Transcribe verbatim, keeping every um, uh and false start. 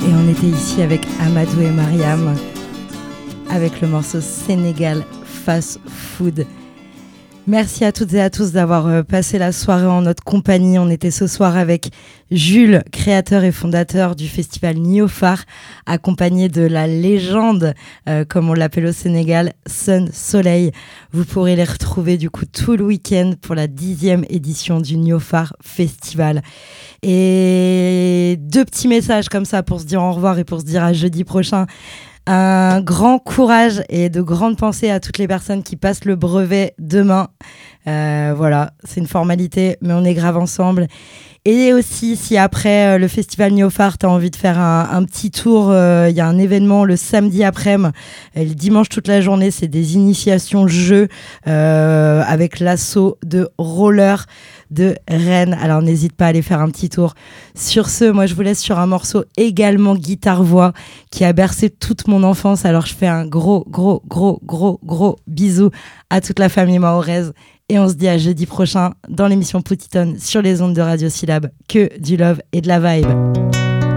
Et on était ici avec Amadou et Mariam avec le morceau Sénégal Fast Food. Merci à toutes et à tous d'avoir passé la soirée en notre compagnie. On était ce soir avec Jules, créateur et fondateur du festival Niofar, accompagné de la légende, euh, comme on l'appelle au Sénégal, Sun Soleil. Vous pourrez les retrouver du coup tout le week-end pour la dixième édition du Niofar Festival. Et deux petits messages comme ça pour se dire au revoir et pour se dire à jeudi prochain. Un grand courage et de grandes pensées à toutes les personnes qui passent le brevet demain. Euh, voilà, c'est une formalité, mais on est grave ensemble. Et aussi, si après euh, le festival Niofar, tu as envie de faire un, un petit tour, il euh, y a un événement le samedi après-midi, et le dimanche toute la journée, c'est des initiations jeux euh, avec l'assaut de roller de Rennes. Alors n'hésite pas à aller faire un petit tour. Sur ce, moi je vous laisse sur un morceau également guitare-voix qui a bercé toute mon enfance. Alors je fais un gros, gros, gros, gros, gros bisou à toute la famille mahoraise. Et on se dit à jeudi prochain dans l'émission Poutiton sur les ondes de Radio Syllab. Que du love et de la vibe.